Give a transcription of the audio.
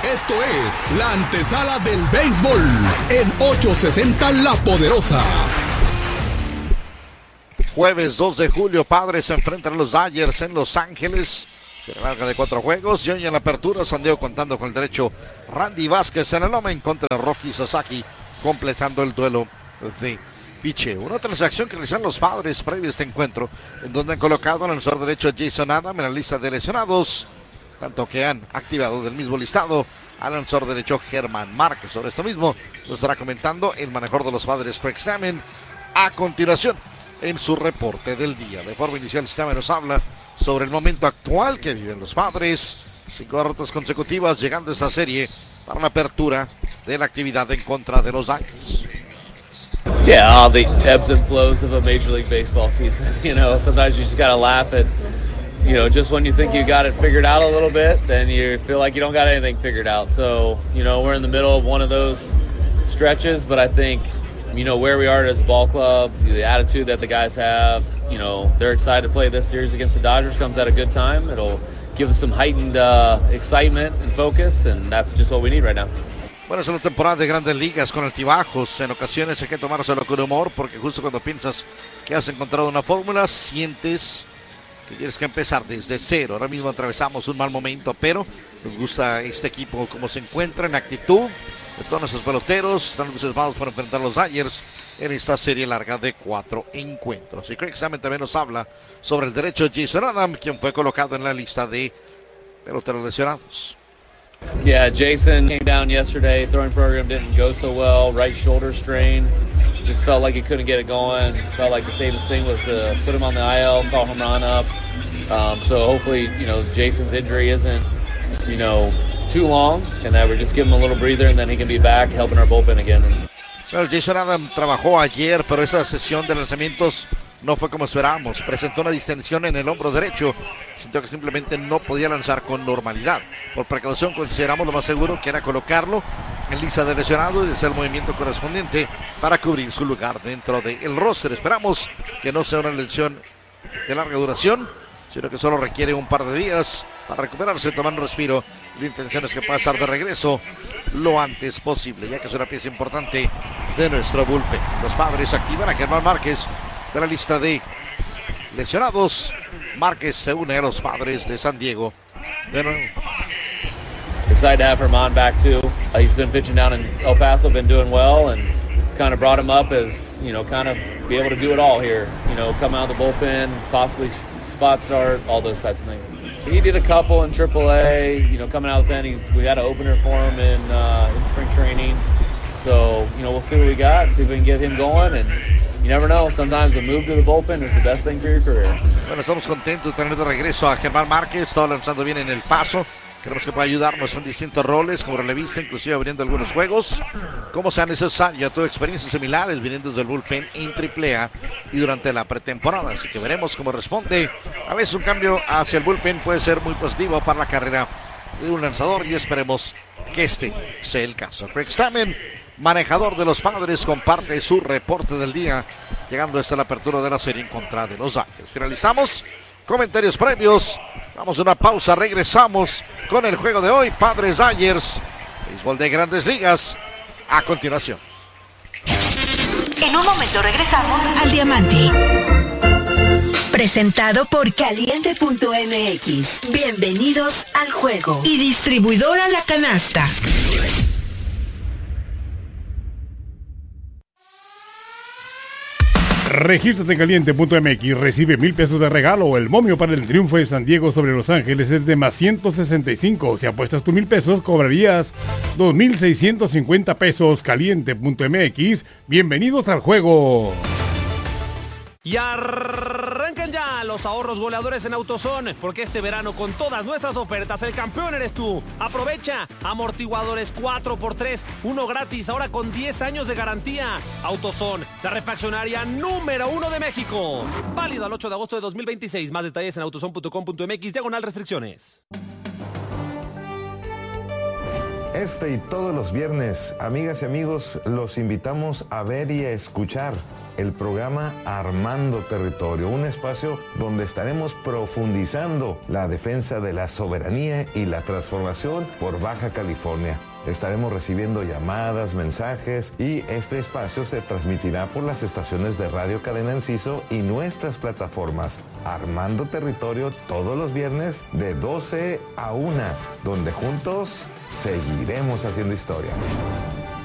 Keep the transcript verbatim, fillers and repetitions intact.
Esto es la antesala del béisbol en ochocientos sesenta La Poderosa. Jueves dos de julio, Padres se enfrentan a los Dodgers en Los Ángeles. Se larga de cuatro juegos y hoy en la apertura San Diego contando con el derecho Randy Vázquez en el home en contra de Rocky Sasaki, completando el duelo de picheo. Una transacción que realizan los Padres previo a este encuentro, en donde han colocado al lanzador derecho Jason Adam en la lista de lesionados, tanto que han activado del mismo listado al lanzador derecho Germán Márquez. Sobre esto mismo lo estará comentando el manejador de los Padres, Craig Stammen, a continuación en su reporte del día. De forma inicial, Stammen nos habla sobre el momento actual que viven los Padres. Cinco derrotas consecutivas, llegando a esta serie para la apertura de la actividad en contra de los Dodgers. Yeah, all the ebbs and flows of a Major League Baseball season. You know, sometimes you just gotta laugh at, you know, just when you think you got it figured out a little bit, then you feel like you don't got anything figured out. So, you know, we're in the middle of one of those stretches, but I think, you know, where we are as a ball club, the attitude that the guys have, you know, they're excited to play this series against the Dodgers, comes at a good time. It'll give us some heightened uh, excitement and focus, and that's just what we need right now. Bueno, es una temporada de grandes ligas con altibajos. En ocasiones hay que tomárselo con humor, porque justo cuando piensas que has encontrado una fórmula, sientes que tienes que empezar desde cero. Ahora mismo atravesamos un mal momento, pero nos gusta este equipo como se encuentra en actitud de todos nuestros peloteros. Están entusiasmados para enfrentar a los Dodgers en esta serie larga de cuatro encuentros. Y Craig Stammen también nos habla sobre el derecho Jason Adam, quien fue colocado en la lista de peloteros lesionados. Yeah, Jason came down yesterday. Throwing program didn't go so well. Right shoulder strain. Just felt like he couldn't get it going. Felt like the safest thing was to put him on the I L, call him run up. Um, so hopefully, you know, Jason's injury isn't, you know, too long, and that we're just giving him a little breather, and then he can be back helping our bullpen again. Well, Jason Adam trabajó ayer, pero esa sesión de lanzamientos no fue como esperábamos. Presentó una distensión en el hombro derecho. Sintió que simplemente no podía lanzar con normalidad. Por precaución consideramos lo más seguro que era colocarlo en lista de lesionados y hacer el movimiento correspondiente para cubrir su lugar dentro del roster. Esperamos que no sea una lesión de larga duración, sino que solo requiere un par de días para recuperarse, tomar un respiro. La intención es que pueda estar de regreso lo antes posible, ya que es una pieza importante de nuestro bullpen. Los Padres activan a Germán Márquez de la lista de lesionados. Márquez se une a los Padres de San Diego de nuevo. Excited to have Germán back too. Uh, he's been pitching down in El Paso, been doing well, and kind of brought him up as, you know, kind of be able to do it all here. You know, come out of the bullpen, possibly spot start, all those types of things. He did a couple in triple A, you know, coming out of the pen. He's, we had an opener for him in, uh, in spring training. So, you know, we'll see what we got, see if we can get him going, and you never know, sometimes a move to the bullpen is the best thing for your career. Bueno, estamos contentos de tener de regreso a Germán Márquez. Está lanzando bien en El Paso. Queremos que pueda ayudarnos en distintos roles, como relevista, inclusive abriendo algunos juegos, como sea necesario. Tuvo experiencias similares viniendo desde el bullpen en triple A y durante la pretemporada. Así que veremos cómo responde. A veces un cambio hacia el bullpen puede ser muy positivo para la carrera de un lanzador y esperemos que este sea el caso. Craig Stammen, manejador de los Padres, comparte su reporte del día, llegando hasta la apertura de la serie en contra de los Dodgers. Finalizamos. Comentarios previos. Vamos a una pausa. Regresamos con el juego de hoy. Padres Dodgers. Béisbol de Grandes Ligas. A continuación. En un momento regresamos al Diamante. Presentado por Caliente punto M X. Bienvenidos al juego. Y distribuidora La Canasta. Regístrate en Caliente punto M X y recibe mil pesos de regalo. El momio para el triunfo de San Diego sobre Los Ángeles es de más ciento sesenta y cinco. Si apuestas tu mil pesos, cobrarías dos mil seiscientos cincuenta pesos. Caliente punto M X. Bienvenidos al juego. Y arrancan ya los ahorros goleadores en AutoZone, porque este verano con todas nuestras ofertas el campeón eres tú. Aprovecha amortiguadores cuatro por tres, uno gratis, ahora con diez años de garantía. AutoZone, la refaccionaria número uno de México. Válido al ocho de agosto de dos mil veintiséis. Más detalles en autozone punto com punto M X, diagonal restricciones. Este y todos los viernes, amigas y amigos, los invitamos a ver y a escuchar el programa Armando Territorio, un espacio donde estaremos profundizando la defensa de la soberanía y la transformación por Baja California. Estaremos recibiendo llamadas, mensajes y este espacio se transmitirá por las estaciones de Radio Cadena Enciso y nuestras plataformas Armando Territorio todos los viernes de doce a una, donde juntos seguiremos haciendo historia.